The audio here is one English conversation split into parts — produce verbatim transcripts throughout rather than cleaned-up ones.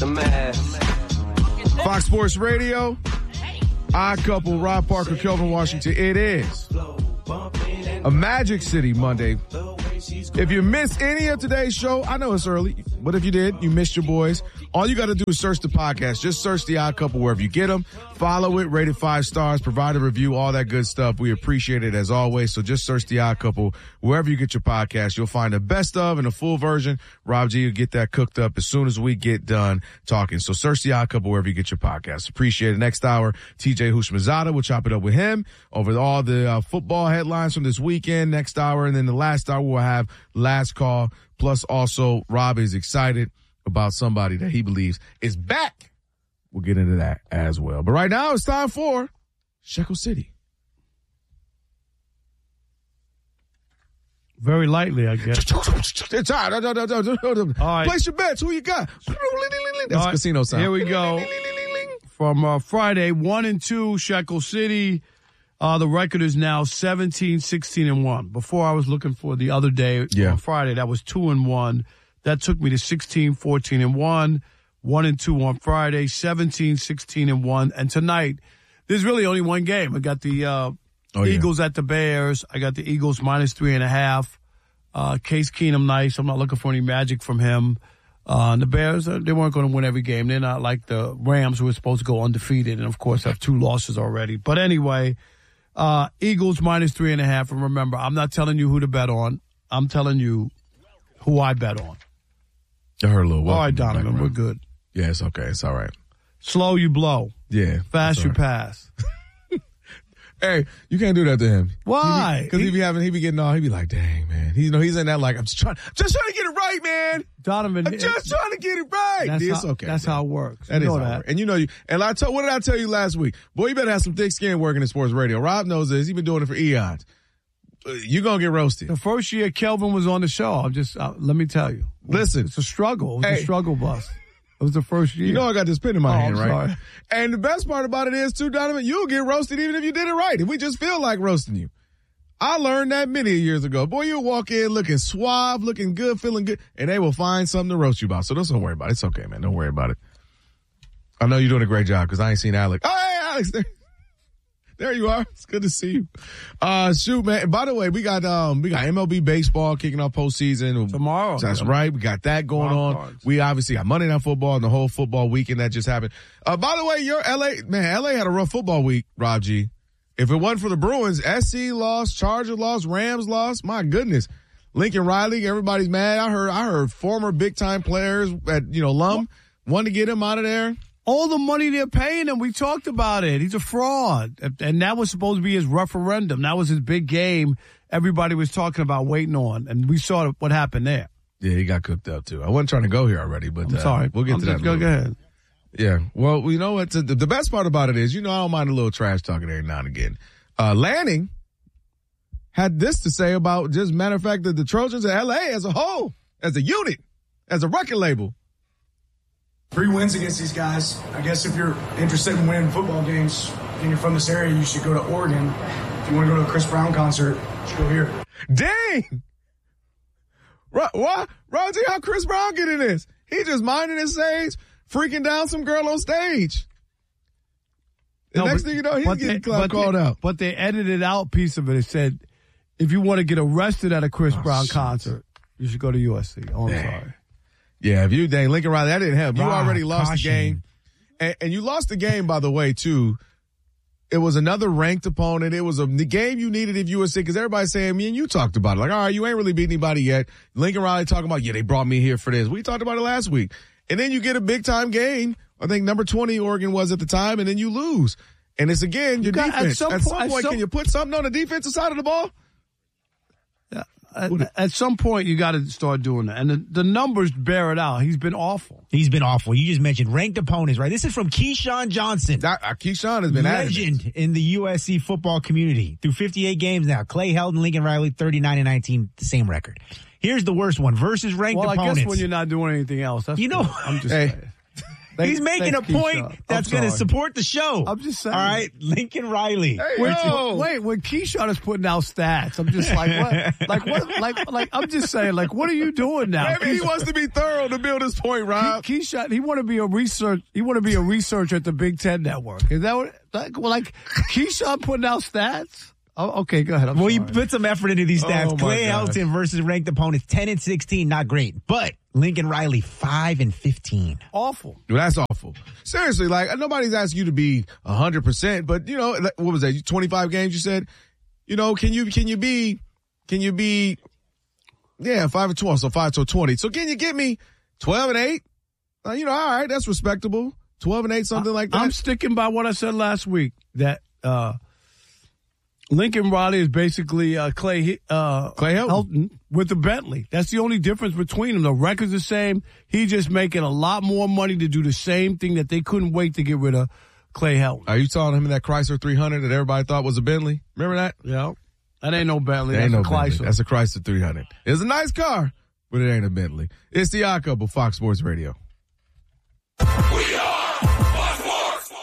The man. Fox Sports Radio, Odd Couple, Rob Parker, Kelvin Washington. It is a Magic City Monday. If you missed any of today's show, I know it's early, but if you did, you missed your boys. All you got to do is search the podcast. Just search The Odd Couple wherever you get them. Follow it, rate it five stars, provide a review, all that good stuff. We appreciate it as always. So just search The Odd Couple wherever you get your podcast. You'll find the best of and the full version. Rob G will get that cooked up as soon as we get done talking. So search The Odd Couple wherever you get your podcast. Appreciate it. Next hour, T J Houshmandzadeh. We'll chop it up with him over all the uh, football headlines from this weekend. Next hour, and then the last hour we'll have Last Call. Plus also, Rob is excited about somebody that he believes is back. We'll get into that as well. But right now, it's time for Shekel City. Very lightly, I guess. It's time. All right. Place your bets. Who you got? That's right. Casino sound. Here we go. From uh, Friday, one and two, Shekel City. Uh, the record is now seventeen, sixteen, and one. Before I was looking for the other day yeah. on Friday, that was two and one. That took me to sixteen, fourteen, and one. One and two on Friday, seventeen, sixteen, and one. And tonight, there's really only one game. I got the uh, oh, Eagles yeah. at the Bears. I got the Eagles minus three and a half. Uh, Case Keenum, nice. I'm not looking for any magic from him. Uh, and the Bears, uh, they weren't going to win every game. They're not like the Rams, who were supposed to go undefeated and, of course, have two losses already. But anyway, uh, Eagles minus three and a half. And remember, I'm not telling you who to bet on. I'm telling you who I bet on. I heard a little. All right, Donovan, we're good. Yeah, it's okay. It's all right. Slow, you blow. Yeah. Fast, you right. pass. Hey, you can't do that to him. Why? Because he, he be having, he be getting all, he be like, dang, man. He, you know, he's in that like, I'm just trying, just trying to get it right, man. Donovan. I'm just trying to get it right. That's it's how, okay. That's man. how it works. That you is know how that. it works. And you know, you, and I told, what did I tell you last week? Boy, you better have some thick skin working in sports radio. Rob knows this. He's been doing it for eons. You're going to get roasted. The first year Kelvin was on the show, I'm just, uh, let me tell you. Listen. It's a struggle. It was hey. a struggle bus. It was the first year. You know I got this pen in my oh, hand, I'm right? Sorry. And the best part about it is, too, Donovan, you'll get roasted even if you did it right. If we just feel like roasting you. I learned that many years ago. Boy, you'll walk in looking suave, looking good, feeling good, and they will find something to roast you about. So don't worry about it. It's okay, man. Don't worry about it. I know you're doing a great job because I ain't seen Alex. Oh, hey, Alex. There, there you are. It's good to see you. Uh, shoot, man. And by the way, we got um, we got M L B baseball kicking off postseason tomorrow. That's right. We got that going Wild on. cards. We obviously got Monday Night Football and the whole football weekend that just happened. Uh, by the way, your L A man, L A had a rough football week, Rob G. If it wasn't for the Bruins, S C lost, Chargers lost, Rams lost. My goodness. Lincoln Riley, everybody's mad. I heard I heard former big-time players at, you know, Lum wanted to get him out of there. All the money they're paying him, we talked about it. He's a fraud. And that was supposed to be his referendum. That was his big game everybody was talking about waiting on. And we saw what happened there. Yeah, he got cooked up, too. I wasn't trying to go here already, but I'm uh, sorry. We'll get I'm to just, that. Go, go ahead. Yeah. Well, you know what? The, the best part about it is, you know, I don't mind a little trash talking every now and again. Uh, Lanning had this to say about, just matter of fact, that the Trojans of L A as a whole, as a unit, as a record label. Three wins against these guys. I guess if you're interested in winning football games and you're from this area, you should go to Oregon. If you want to go to a Chris Brown concert, you should go here. Dang! Why? Roger, how Chris Brown get in this? He just minding his sage, freaking down some girl on stage. The no, next but, thing you know, he's getting they, called they, out. But they edited out piece of it. It said, if you want to get arrested at a Chris oh, Brown shit. concert, you should go to U S C. Oh, I'm Dang. sorry. Yeah, if you, dang, Lincoln Riley, that didn't help. You Wow, already lost caution. the game. And, and you lost the game, by the way, too. It was another ranked opponent. It was a the game you needed if U S C, because everybody's saying, me and you talked about it. Like, all right, you ain't really beat anybody yet. Lincoln Riley talking about, yeah, they brought me here for this. We talked about it last week. And then you get a big-time game. I think number twenty Oregon was at the time, and then you lose. And it's, again, your you got, defense. At some, at some at point, some, can you put something on the defensive side of the ball? Yeah, at, at some point, you got to start doing that. And the, the numbers bear it out. He's been awful. He's been awful. You just mentioned ranked opponents, right? This is from Keyshawn Johnson. That, uh, Keyshawn has been legend adamant. in the U S C football community. Through fifty-eight games now. Clay Helton, Lincoln Riley, thirty-nine and nineteen, the same record. Here's the worst one. Versus ranked well, opponents. I guess when you're not doing anything else. That's you know, cool. I'm just hey. saying. Thank, He's making a point Keyshawn. that's going to support the show. I'm just saying. All right, Lincoln Riley. Hey, Wait, yo. wait, when Keyshawn is putting out stats, I'm just like, what? Like, what? Like, like, I'm just saying, like, what are you doing now? Maybe he wants to be thorough to build his point, Rob. Key, Keyshawn, he want to be a research. He want to be a researcher at the Big Ten Network. Is that what? Like, well, like Keyshawn putting out stats? Oh, okay, go ahead. I'm well, sorry. you put some effort into these stats. Oh, Clay gosh. Helton versus ranked opponents, ten and sixteen, not great. But Lincoln Riley, five and fifteen. Awful. Well, that's awful. Seriously, like, nobody's asking you to be one hundred percent, but, you know, what was that, twenty-five games you said? You know, can you, can you be, can you be, yeah, five and twelve, so five to twenty. So can you get me twelve and eight? Uh, you know, all right, that's respectable. twelve and eight, something like that. I'm sticking by what I said last week, that uh, Lincoln Riley is basically uh, Clay uh, Clay Helton. Helton with the Bentley. That's the only difference between them. The record's the same. He's just making a lot more money to do the same thing that they couldn't wait to get rid of Clay Helton. Are you telling him that Chrysler three hundred that everybody thought was a Bentley? Remember that? Yeah. That ain't no Bentley. That That's ain't no a Chrysler. Bentley. That's a Chrysler three hundred. It's a nice car, but it ain't a Bentley. It's the Odd Couple, Fox Sports Radio. We are Fox Sports.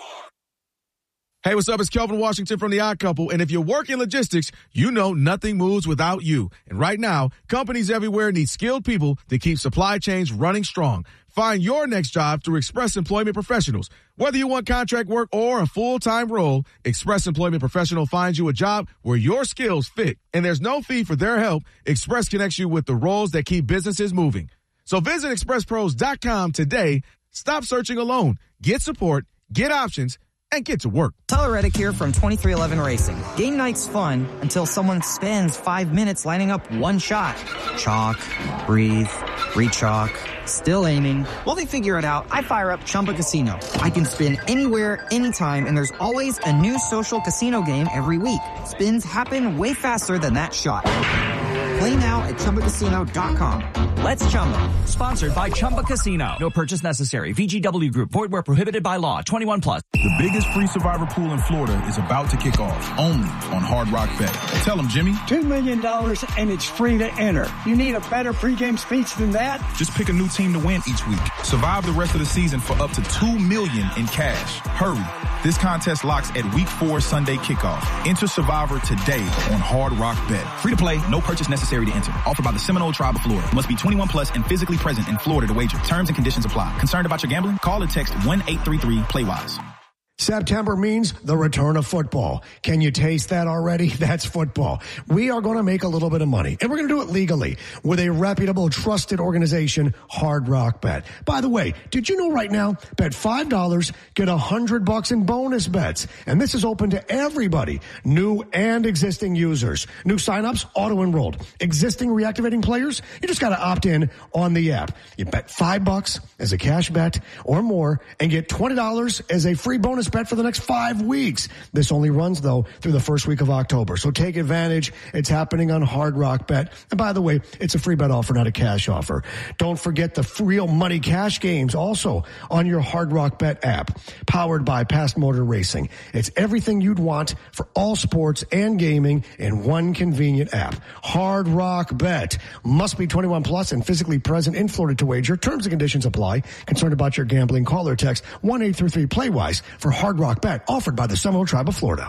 Hey, what's up? It's Kelvin Washington from The Odd Couple. And if you work in logistics, you know nothing moves without you. And right now, companies everywhere need skilled people to keep supply chains running strong. Find your next job through Express Employment Professionals. Whether you want contract work or a full-time role, Express Employment Professional finds you a job where your skills fit. And there's no fee for their help. Express connects you with the roles that keep businesses moving. So visit express pros dot com today. Stop searching alone. Get support, get options, and get to work. Tyler Reddick here from twenty-three eleven Racing. Game night's fun until someone spends five minutes lining up one shot. Chalk, breathe, re-chalk, still aiming. While they figure it out, I fire up Chumba Casino. I can spin anywhere, anytime, and there's always a new social casino game every week. Spins happen way faster than that shot. Play now at Chumba Casino dot com. Let's Chumba. Sponsored by Chumba Casino. No purchase necessary. V G W Group. Void where prohibited by law. twenty-one plus. The biggest free Survivor pool in Florida is about to kick off, only on Hard Rock Bet. Tell them, Jimmy. Two million dollars and it's free to enter. You need a better pregame speech than that? Just pick a new team to win each week. Survive the rest of the season for up to two million dollars in cash. Hurry. This contest locks at week four Sunday kickoff. Enter Survivor today on Hard Rock Bet. Free to play, no purchase necessary to enter. Offered by the Seminole Tribe of Florida. Must be twenty-one plus and physically present in Florida to wager. Terms and conditions apply. Concerned about your gambling? Call or text one eight three three play wise. September means the return of football. Can you taste that already? That's football. We are going to make a little bit of money, and we're going to do it legally with a reputable, trusted organization, Hard Rock Bet. By the way, did you know right now, bet five dollars, get one hundred bucks in bonus bets. And this is open to everybody, new and existing users. New signups, auto-enrolled. Existing reactivating players, you just got to opt in on the app. You bet five bucks as a cash bet or more and get twenty dollars as a free bonus bet for the next five weeks. This only runs, though, through the first week of October. So take advantage. It's happening on Hard Rock Bet. And by the way, it's a free bet offer, not a cash offer. Don't forget the real money cash games also on your Hard Rock Bet app, powered by Past Motor Racing. It's everything you'd want for all sports and gaming in one convenient app. Hard Rock Bet. Must be twenty-one plus and physically present in Florida to wager. Terms and conditions apply. Concerned about your gambling? Call or text one eight three three play wise for Hard Rock Bet, offered by the Seminole Tribe of Florida.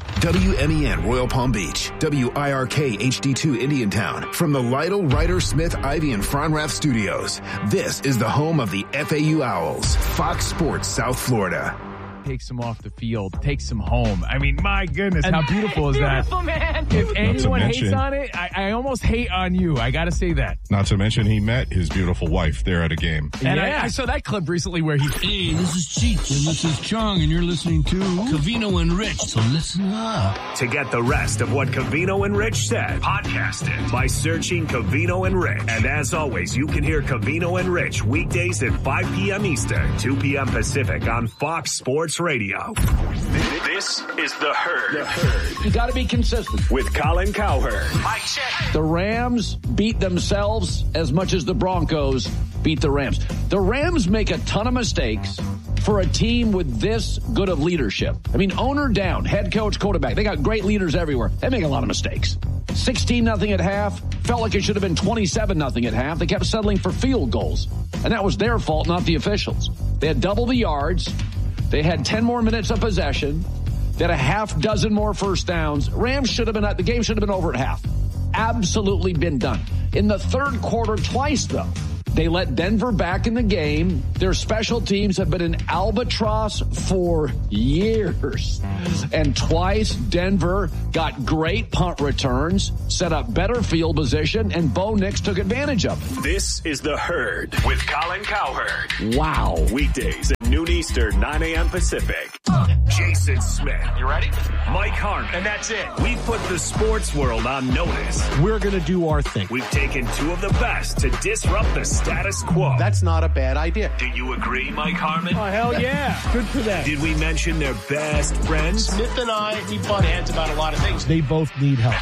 W M E N Royal Palm Beach, W I R K H D two Indiantown. From the Lytle, Ryder, Smith, Ivy, and Fronrath studios, this is the home of the F A U Owls, Fox Sports South Florida. Takes him off the field, takes him home. I mean, my goodness, and how beautiful is beautiful, that? Man. If anyone mention, hates on it, I, I almost hate on you. I got to say that. Not to mention he met his beautiful wife there at a game. And yeah. I, I saw that clip recently where he... Hey, this is Cheech, and this is Chong, and you're listening to Covino and Rich, so listen up. To get the rest of what Covino and Rich said, podcast it by searching Covino and Rich. And as always, you can hear Covino and Rich weekdays at five p.m. Eastern, two p.m. Pacific on Fox Sports Radio. This is The Herd. The Herd. You got to be consistent. With Colin Cowherd. Mike check. The Rams beat themselves as much as the Broncos beat the Rams. The Rams make a ton of mistakes for a team with this good of leadership. I mean, owner down, head coach, quarterback. They got great leaders everywhere. They make a lot of mistakes. sixteen nothing at half. Felt like it should have been twenty-seven nothing at half. They kept settling for field goals. And that was their fault, not the officials. They had double the yards. They had ten more minutes of possession. They had a half dozen more first downs. Rams should have been at the game should have been over at half. Absolutely been done. In the third quarter, twice though, they let Denver back in the game. Their special teams have been an albatross for years. And twice, Denver got great punt returns, set up better field position, and Bo Nix took advantage of it. This is The Herd with Colin Cowherd. Wow. Weekdays at noon Eastern, nine a.m. Pacific. Jason Smith. You ready? Mike Harmon. And that's it. We put the sports world on notice. We're going to do our thing. We've taken two of the best to disrupt the status quo. That's not a bad idea. Do you agree, Mike Harmon? Oh, hell yeah. Good for them. Did we mention their best friends? Smith and I, we butt heads about a lot of things. They both need help.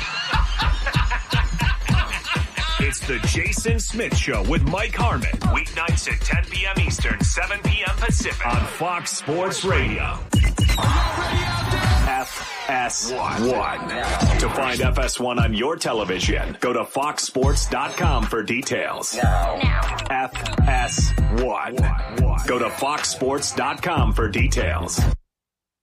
It's the Jason Smith Show with Mike Harmon. Weeknights at ten p.m. Eastern, seven p.m. Pacific on Fox Sports Radio. F S one. To find F S one on your television, go to fox sports dot com for details. F S one. Go to fox sports dot com for details.